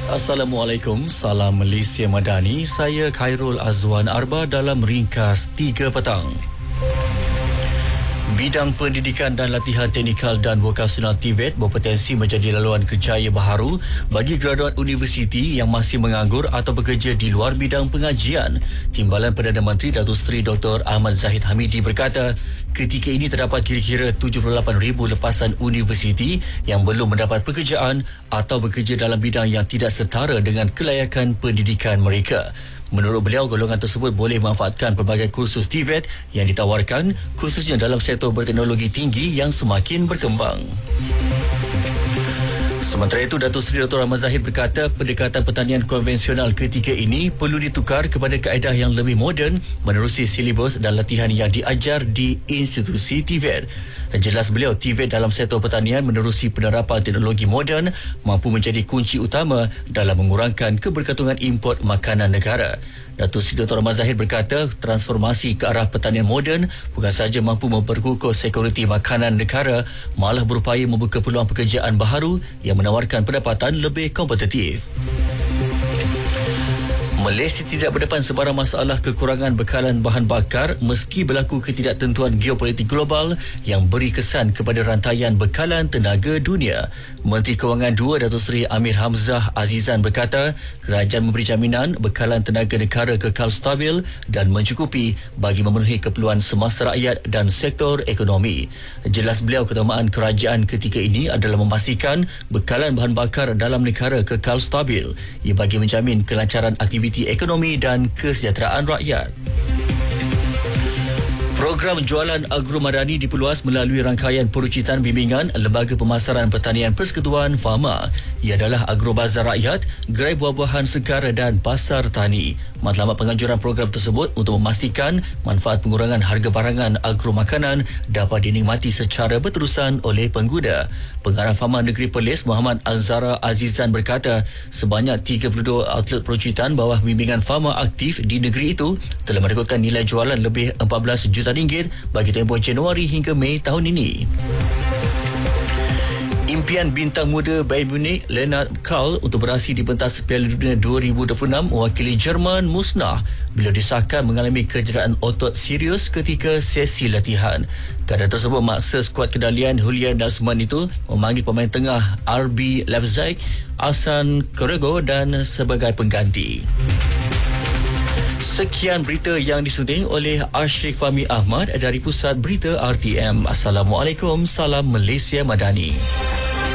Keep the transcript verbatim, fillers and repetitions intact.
Assalamualaikum, salam Malaysia Madani. Saya Khairul Azwan Arba dalam ringkas tiga petang. Bidang pendidikan dan latihan teknikal dan vokasional T V E T berpotensi menjadi laluan kerjaya baharu bagi graduat universiti yang masih menganggur atau bekerja di luar bidang pengajian. Timbalan Perdana Menteri Datuk Seri Doktor Ahmad Zahid Hamidi berkata, ketika ini terdapat kira-kira tujuh puluh lapan ribu lepasan universiti yang belum mendapat pekerjaan atau bekerja dalam bidang yang tidak setara dengan kelayakan pendidikan mereka. Menurut beliau, golongan tersebut boleh memanfaatkan pelbagai kursus T V E T yang ditawarkan, khususnya dalam sektor berteknologi tinggi yang semakin berkembang. Sementara itu, Datuk Seri Doktor Ahmad Zahid berkata pendekatan pertanian konvensional ketika ini perlu ditukar kepada kaedah yang lebih moden menerusi silibus dan latihan yang diajar di institusi T V E T. Jelas beliau, T V E T dalam sektor pertanian menerusi penerapan teknologi moden mampu menjadi kunci utama dalam mengurangkan kebergantungan import makanan negara. Datuk Seri Doktor Ahmad Zahid berkata transformasi ke arah pertanian moden bukan sahaja mampu memperkukuh sekuriti makanan negara, malah berupaya membuka peluang pekerjaan baharu yang menawarkan pendapatan lebih kompetitif. Malaysia tidak berdepan sebarang masalah kekurangan bekalan bahan bakar meski berlaku ketidaktentuan geopolitik global yang beri kesan kepada rantaian bekalan tenaga dunia. Menteri Kewangan dua Datuk Seri Amir Hamzah Azizan berkata kerajaan memberi jaminan bekalan tenaga negara kekal stabil dan mencukupi bagi memenuhi keperluan semasa rakyat dan sektor ekonomi. Jelas beliau, keutamaan kerajaan ketika ini adalah memastikan bekalan bahan bakar dalam negara kekal stabil. Ia bagi menjamin kelancaran aktiviti ekonomi dan kesejahteraan rakyat. Program jualan agro madani diperluas melalui rangkaian perucitan bimbingan Lembaga Pemasaran Pertanian Persekutuan Fama. Ia adalah Agrobazar Rakyat, Gerai Buah-buahan Segar dan Pasar Tani. Matlamat penganjuran program tersebut untuk memastikan manfaat pengurangan harga barangan agro makanan dapat dinikmati secara berterusan oleh pengguna. Pengarah Fama Negeri Perlis Muhammad Azhara Azizan berkata sebanyak tiga puluh dua outlet perucitan bawah bimbingan Fama aktif di negeri itu telah merekodkan nilai jualan lebih empat belas juta ringgit bagi tempoh Januari hingga Mei tahun ini. Impian bintang muda Bayern Munich Leonard Karl untuk beraksi di pentas Piala Dunia dua ribu dua puluh enam mewakili Jerman musnah. Beliau disahkan mengalami kecederaan otot serius ketika sesi latihan. Keadaan tersebut maksa skuad kedalian Julian Nagelsmann itu memanggil pemain tengah R B Leipzig Arsene Corrego dan sebagai pengganti. Sekian berita yang disunting oleh Ashrik Fahmi Ahmad dari Pusat Berita R T M. Assalamualaikum, salam Malaysia Madani.